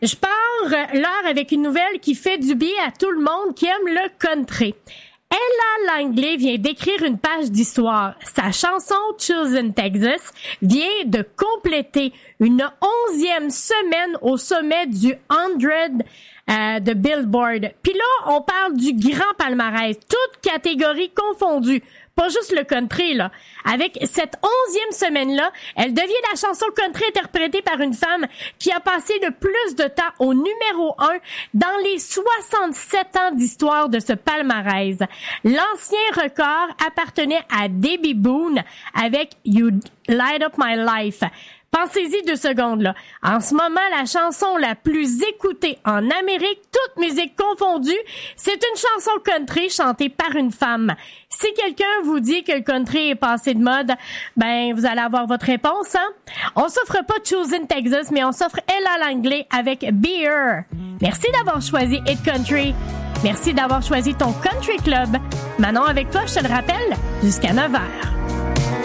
Je pars l'heure avec une nouvelle qui fait du bien à tout le monde qui aime le country. Ella Langley vient d'écrire une page d'histoire. Sa chanson Choosing Texas vient de compléter une 11e semaine au sommet du 100 de Billboard. Puis là, on parle du grand palmarès, toutes catégories confondues. Pas juste le country, là. Avec cette 11e semaine-là, elle devient la chanson country interprétée par une femme qui a passé le plus de temps au numéro 1 dans les 67 ans d'histoire de ce palmarès. L'ancien record appartenait à Debbie Boone avec You Light Up My Life. Pensez-y 2 secondes, là. En ce moment, la chanson la plus écoutée en Amérique, toute musique confondue, c'est une chanson country chantée par une femme. Si quelqu'un vous dit que le country est passé de mode, ben, vous allez avoir votre réponse, hein? On s'offre pas Choosing Texas, mais on s'offre Ella Langley avec Beer. Merci d'avoir choisi Hit Country. Merci d'avoir choisi ton Country Club. Manon avec toi, je te le rappelle, jusqu'à 9h.